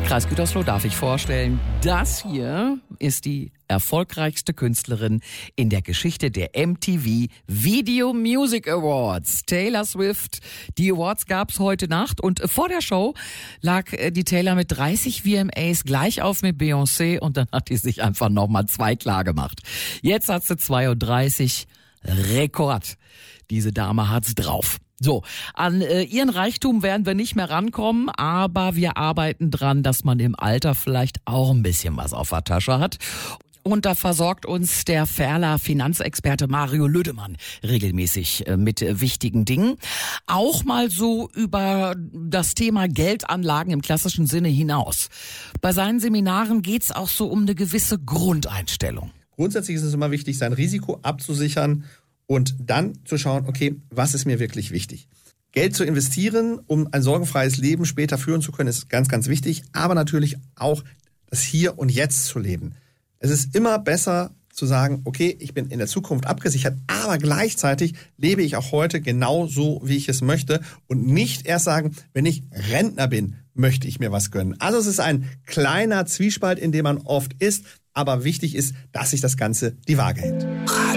Kreis Gütersloh darf ich vorstellen, das hier ist die erfolgreichste Künstlerin in der Geschichte der MTV Video Music Awards. Taylor Swift. Die Awards gab's heute Nacht und vor der Show lag die Taylor mit 30 VMAs gleich auf mit Beyoncé und dann hat die sich einfach nochmal 2 klar gemacht. Jetzt hat sie 32. Rekord. Diese Dame hat's drauf. So, an ihren Reichtum werden wir nicht mehr rankommen, aber wir arbeiten dran, dass man im Alter vielleicht auch ein bisschen was auf der Tasche hat. Und da versorgt uns der Ferler Finanzexperte Mario Lüdemann regelmäßig mit wichtigen Dingen. Auch mal so über das Thema Geldanlagen im klassischen Sinne hinaus. Bei seinen Seminaren geht's auch so um eine gewisse Grundeinstellung. Grundsätzlich ist es immer wichtig, sein Risiko abzusichern und dann zu schauen, okay, was ist mir wirklich wichtig? Geld zu investieren, um ein sorgenfreies Leben später führen zu können, ist ganz, ganz wichtig. Aber natürlich auch das Hier und Jetzt zu leben. Es ist immer besser zu sagen, okay, ich bin in der Zukunft abgesichert, aber gleichzeitig lebe ich auch heute genau so, wie ich es möchte und nicht erst sagen, wenn ich Rentner bin, möchte ich mir was gönnen. Also es ist ein kleiner Zwiespalt, in dem man oft ist, aber wichtig ist, dass sich das Ganze die Waage hält.